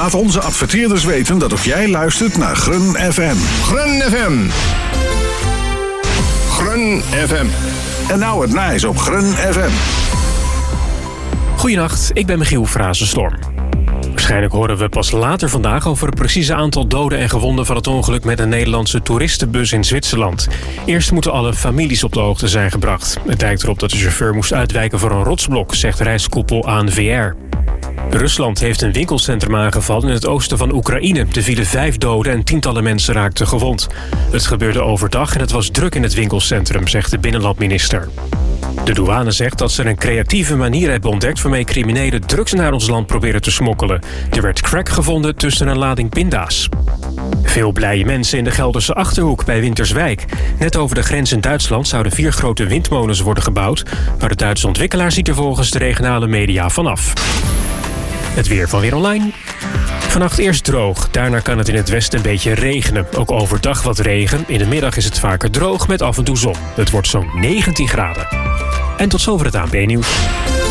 Laat onze adverteerders weten dat ook jij luistert naar Grun FM. Grun FM. Grun FM. En nou het nice op Grun FM. Goedenacht, ik ben Michiel Frazenstorm. Waarschijnlijk horen we pas later vandaag over het precieze aantal doden en gewonden van het ongeluk met een Nederlandse toeristenbus in Zwitserland. Eerst moeten alle families op de hoogte zijn gebracht. Het lijkt erop dat de chauffeur moest uitwijken voor een rotsblok, zegt reiskoepel ANVR. Rusland heeft een winkelcentrum aangevallen in het oosten van Oekraïne. Er vielen 5 doden en tientallen mensen raakten gewond. Het gebeurde overdag en het was druk in het winkelcentrum, zegt de binnenlandminister. De douane zegt dat ze een creatieve manier hebben ontdekt waarmee criminelen drugs naar ons land proberen te smokkelen. Er werd crack gevonden tussen een lading pinda's. Veel blije mensen in de Gelderse Achterhoek bij Winterswijk. Net over de grens in Duitsland zouden 4 grote windmolens worden gebouwd, maar de Duitse ontwikkelaar ziet er volgens de regionale media vanaf. Het weer van Weer Online. Vannacht eerst droog, daarna kan het in het westen een beetje regenen. Ook overdag wat regen, in de middag is het vaker droog met af en toe zon. Het wordt zo'n 19 graden. En tot zover het ANP-nieuws.